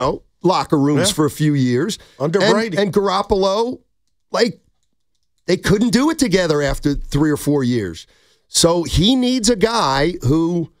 locker rooms for a few years. Under Brady. And Garoppolo, they couldn't do it together after 3 or 4 years. So he needs a guy who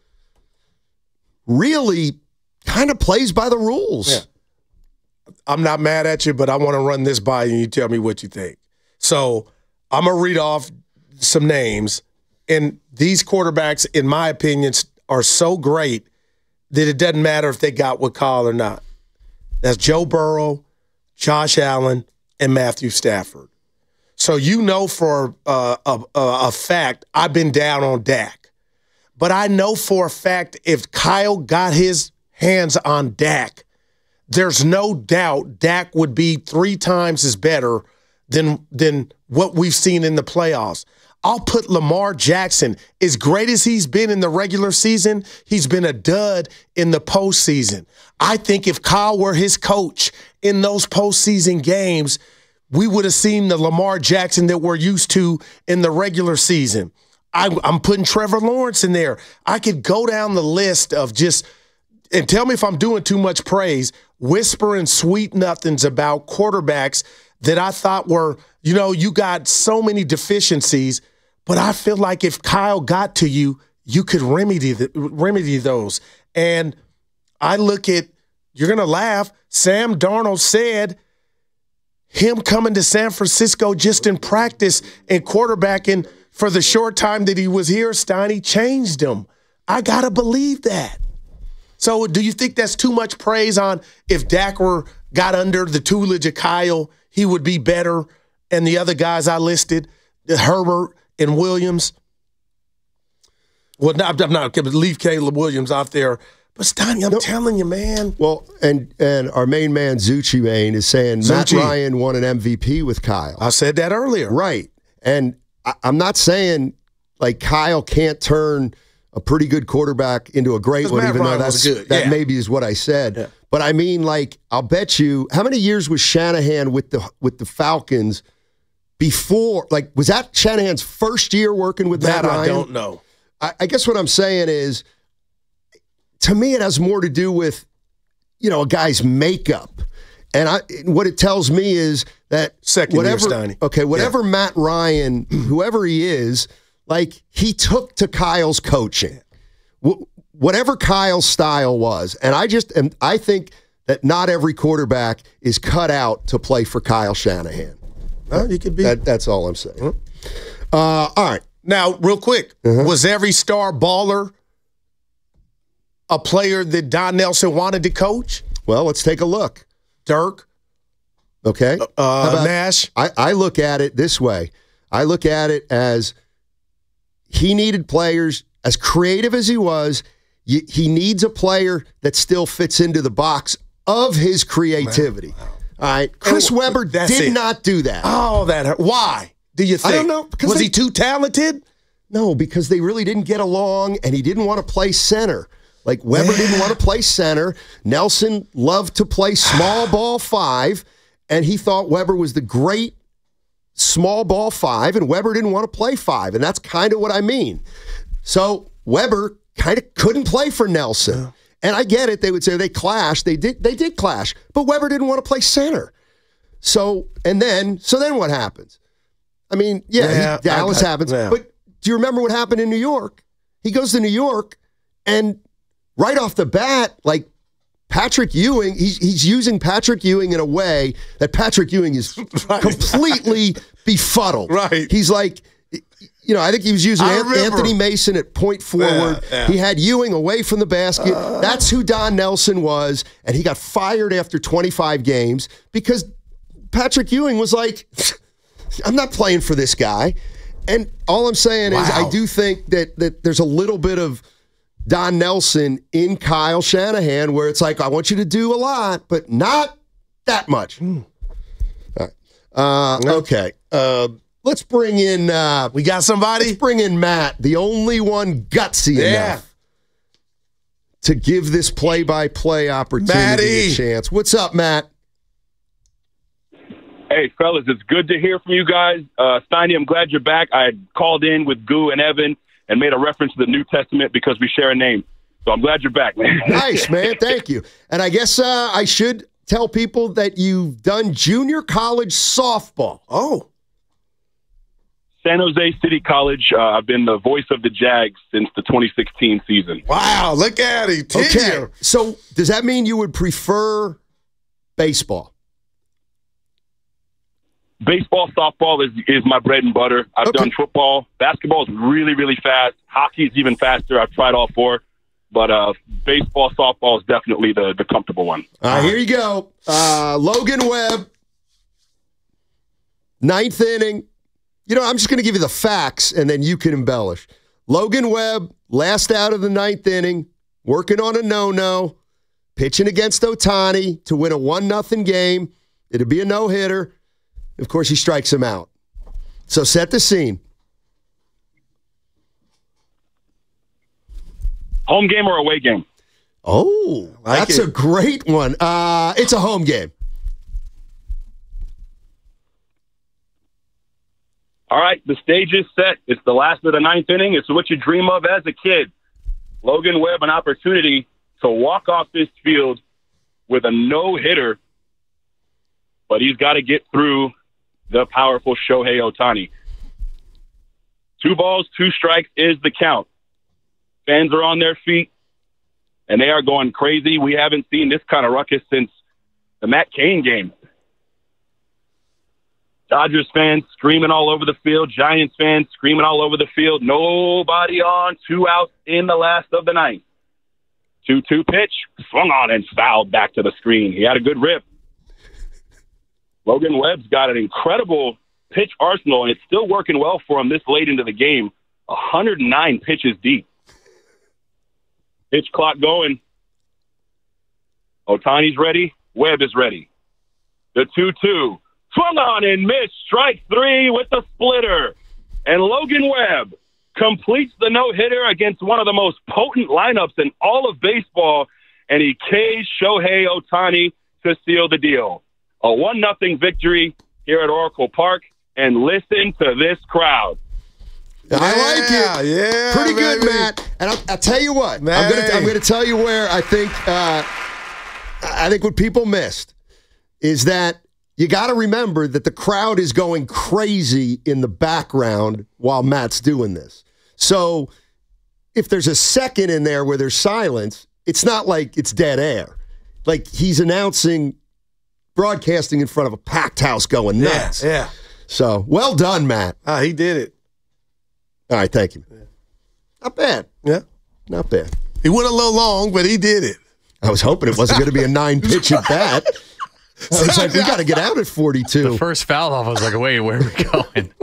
really kind of plays by the rules. Yeah. I'm not mad at you, but I want to run this by you and you tell me what you think. So I'm going to read off some names. And these quarterbacks, in my opinion, are so great that it doesn't matter if they got what Kyle or not. That's Joe Burrow, Josh Allen, and Matthew Stafford. So you know for a fact I've been down on Dak. But I know for a fact if Kyle got his hands on Dak, there's no doubt Dak would be 3 times as better than what we've seen in the playoffs. I'll put Lamar Jackson, as great as he's been in the regular season, he's been a dud in the postseason. I think if Kyle were his coach in those postseason games, we would have seen the Lamar Jackson that we're used to in the regular season. I'm putting Trevor Lawrence in there. I could go down the list of just, and tell me if I'm doing too much praise, whispering sweet nothings about quarterbacks that I thought were, you got so many deficiencies, but I feel like if Kyle got to you, you could remedy those. And I look at, you're going to laugh, Sam Darnold said him coming to San Francisco just in practice and quarterbacking for the short time that he was here, Steiny, changed him. I got to believe that. So do you think that's too much praise on if Dak got under the tutelage of Kyle, he would be better? And the other guys I listed, Herbert and Williams. Well, I'm not going to leave Caleb Williams out there. But, Steiny, I'm telling you, man. Well, and our main man, Zucci Mane, is saying Matt Ryan won an MVP with Kyle. I said that earlier. Right. And I'm not saying, Kyle can't turn a pretty good quarterback into a great one, even though that maybe is what I said. Yeah. But I mean, I'll bet you, how many years was Shanahan with the Falcons before? Was that Shanahan's first year working with Matt Ryan? I don't know. I guess what I'm saying is, to me, it has more to do with, a guy's makeup. And what it tells me is that whatever Matt Ryan, whoever he is, he took to Kyle's coaching. Whatever Kyle's style was. And I think that not every quarterback is cut out to play for Kyle Shanahan. Well, you could be. That's all I'm saying. All right. Now, real quick, was every star baller a player that Don Nelson wanted to coach? Well, let's take a look. Dirk. Okay. Nash. I look at it this way. I look at it as he needed players, as creative as he was, he needs a player that still fits into the box of his creativity. Wow. All right. Chris Webber did not do that. Oh, that hurt. Why? Do you think? I don't know. Was he too talented? No, because they really didn't get along, and he didn't want to play center. Webber didn't want to play center. Nelson loved to play small ball 5, and he thought Webber was the great small ball 5, and Webber didn't want to play 5, and that's kind of what I mean. So Webber kind of couldn't play for Nelson. Yeah. And I get it. They would say they clashed. They did clash, but Webber didn't want to play center. So then what happens? I mean, Dallas happens. Yeah. But do you remember what happened in New York? He goes to New York, and right off the bat, Patrick Ewing, he's using Patrick Ewing in a way that Patrick Ewing is completely befuddled. Right. He's I think he was using Anthony Mason at point forward. Yeah. He had Ewing away from the basket. That's who Don Nelson was, and he got fired after 25 games because Patrick Ewing was I'm not playing for this guy. And all I'm saying is I do think that there's a little bit of Don Nelson in Kyle Shanahan where it's I want you to do a lot, but not that much. All right. Okay. Let's bring in... we got somebody? Let's bring in Matt, the only one gutsy enough to give this play-by-play opportunity a chance. What's up, Matt? Hey, fellas, it's good to hear from you guys. Steiny, I'm glad you're back. I called in with Goo and Evan and made a reference to the New Testament because we share a name. So I'm glad you're back, man. Nice, man. Thank you. And I guess I should tell people that you've done junior college softball. Oh. San Jose City College. I've been the voice of the Jags since the 2016 season. Wow, look at him. Okay. Tenure. So does that mean you would prefer baseball? Baseball, softball is my bread and butter. I've done football. Basketball is really, really fast. Hockey is even faster. I've tried all four. But baseball, softball is definitely the comfortable one. All right, here you go. Logan Webb, ninth inning. You know, I'm just going to give you the facts, and then you can embellish. Logan Webb, last out of the ninth inning, working on a no-no, pitching against Ohtani to win a 1-0 game. It'd be a no-hitter. Of course, he strikes him out. So set the scene. Home game or away game? Oh, that's a great one. It's a home game. All right, the stage is set. It's the last of the ninth inning. It's what you dream of as a kid. Logan Webb, an opportunity to walk off this field with a no-hitter, but he's got to get through the powerful Shohei Ohtani. 2 balls, 2 strikes is the count. Fans are on their feet, and they are going crazy. We haven't seen this kind of ruckus since the Matt Cain game. Dodgers fans screaming all over the field. Giants fans screaming all over the field. Nobody on. 2 outs in the last of the ninth. 2-2 pitch. Swung on and fouled back to the screen. He had a good rip. Logan Webb's got an incredible pitch arsenal, and it's still working well for him this late into the game. 109 pitches deep. Pitch clock going. Ohtani's ready. Webb is ready. The 2-2. Swung on and missed. Strike 3 with the splitter. And Logan Webb completes the no-hitter against one of the most potent lineups in all of baseball, and he Ks Shohei Ohtani to seal the deal. A 1-0 victory here at Oracle Park, and listen to this crowd. I like it. Yeah, pretty good, baby. Matt. And I'll tell you what. I'm going to tell you where I think what people missed is that you got to remember that the crowd is going crazy in the background while Matt's doing this. So if there's a second in there where there's silence, it's not like it's dead air. Like he's broadcasting in front of a packed house going nuts. Yeah. So well done, Matt. He did it. All right, thank you. Yeah. Not bad. Yeah. Not bad. He went a little long, but he did it. I was hoping it wasn't going to be a 9-pitch at bat. I was like, we got to get out at 42. The first foul off, I was like, wait, where are we going?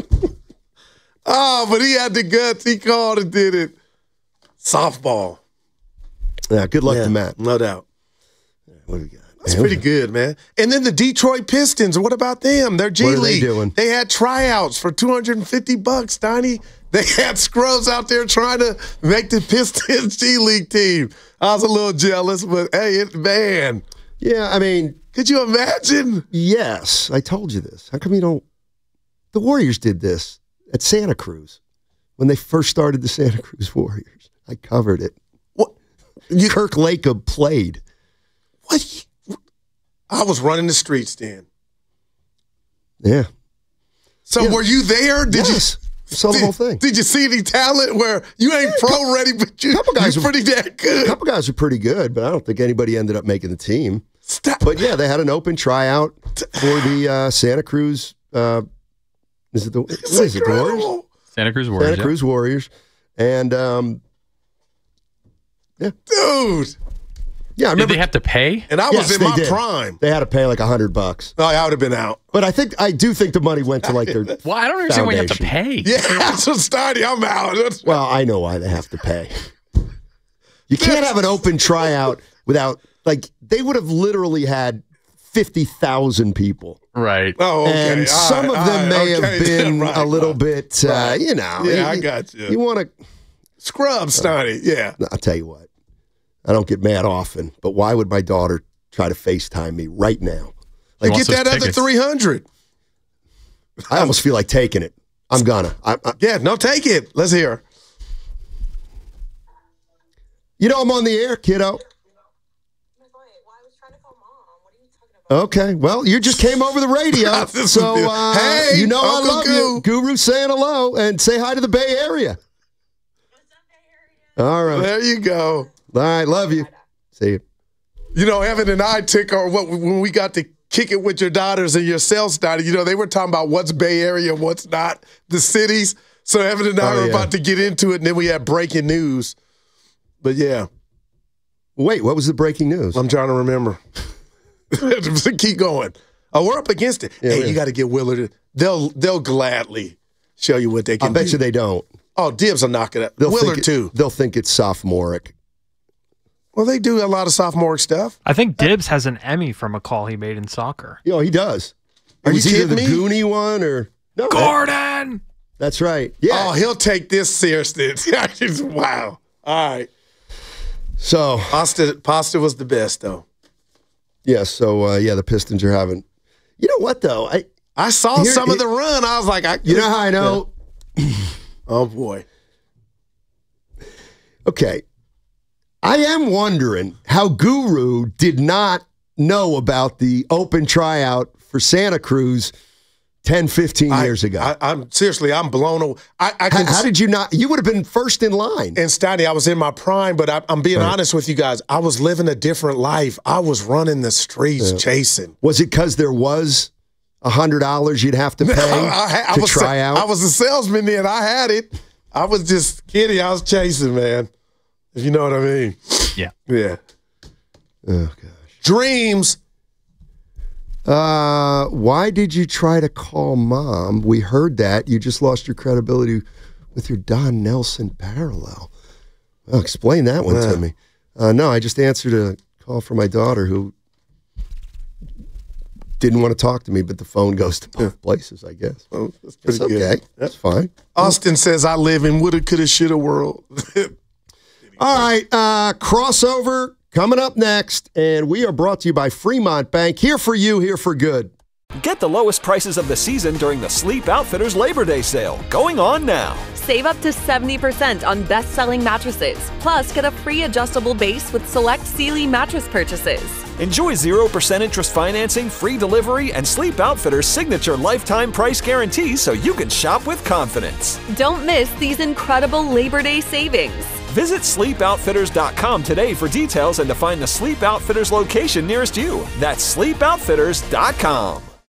But he had the guts. He called and did it. Softball. Yeah, good luck to Matt. No doubt. What do we got? That's pretty good, man. And then the Detroit Pistons, what about them? They're G League. What are they doing? They had tryouts for $250, Donnie. They had scrubs out there trying to make the Pistons G League team. I was a little jealous, but hey, man. Yeah, I mean. Could you imagine? Yes, I told you this. How come you don't? The Warriors did this at Santa Cruz when they first started the Santa Cruz Warriors. I covered it. What? Kirk Lacob played. What? I was running the streets then. Yeah. So were you there? Yes. Saw the whole thing. Did you see any talent where you ain't pro ready, but you're pretty damn good? A couple guys are pretty good, but I don't think anybody ended up making the team. Stop. But yeah, they had an open tryout for the Santa Cruz. Is it the Warriors? Santa Cruz Warriors. Santa Cruz Warriors, and yeah, dude. Yeah, I remember. Did they have to pay? And I was in my prime. They had to pay like $100. Oh, I would have been out. But I do think the money went to like their. Well, I don't understand why you have to pay. Yeah, that's what started. I'm out. Well, I know why they have to pay. You can't have an open tryout without, like, they would have literally had 50,000 people. Right. Oh, okay. And some of them may have been a little bit, you know. Yeah, I got you. You want to. Scrub, Stoney. Yeah. I'll tell you what. I don't get mad often, but why would my daughter try to FaceTime me right now? Like, get that other 300. I almost feel like taking it. I'm gonna. Yeah, no, take it. Let's hear. You know I'm on the air, kiddo. Okay, well, you just came over the radio, so hey, you know Uncle I love you. Guru saying hello and say hi to the Bay Area. All right. There you go. All right, love you. See you. You know, Evan and I when we got to kick it with your daughters and your cell started, you know, they were talking about what's Bay Area and what's not, the cities. So Evan and I were about to get into it, and then we had breaking news. But yeah. Wait, what was the breaking news? I'm trying to remember. Keep going. Oh, we're up against it. Yeah, hey, you got to get Willard. They'll gladly show you what they can do. I bet you they don't. Oh, Dibs will knock it up. Willard, too. They'll think it's sophomoric. Well, they do a lot of sophomoric stuff. I think Dibs has an Emmy from a call he made in soccer. Yeah, he does. Are you either kidding the me? Goonie one or... No, Gordon! That's right. Yeah. Oh, he'll take this seriously. Wow. All right. So... Pasta was the best, though. Yeah, so, the Pistons are having... You know what, though? I saw some of the run. I was like... You know how I know? Yeah. Oh, boy. Okay. I am wondering how Guru did not know about the open tryout for Santa Cruz 10, 15 years ago. I'm seriously, I'm blown away. How did you not? You would have been first in line. And Steiny, I was in my prime, but I'm being honest with you guys. I was living a different life. I was running the streets chasing. Was it because there was $100 you'd have to pay to try out? I was a salesman then. I had it. I was just kidding. I was chasing, man. If you know what I mean. Yeah. Yeah. Oh, gosh. Dreams. Why did you try to call Mom? We heard that. You just lost your credibility with your Don Nelson parallel. Well, explain that one to me. No, I just answered a call from my daughter who didn't want to talk to me, but the phone goes to both places, I guess. Oh, that's pretty okay. good. That's fine. Austin says, I live in woulda, coulda, shoulda world. All right, crossover coming up next, and we are brought to you by Fremont Bank. Here for you, here for good. Get the lowest prices of the season during the Sleep Outfitters Labor Day sale, going on now. Save up to 70% on best-selling mattresses. Plus, get a free adjustable base with select Sealy mattress purchases. Enjoy 0% interest financing, free delivery, and Sleep Outfitters' signature lifetime price guarantee so you can shop with confidence. Don't miss these incredible Labor Day savings. Visit SleepOutfitters.com today for details and to find the Sleep Outfitters location nearest you. That's SleepOutfitters.com.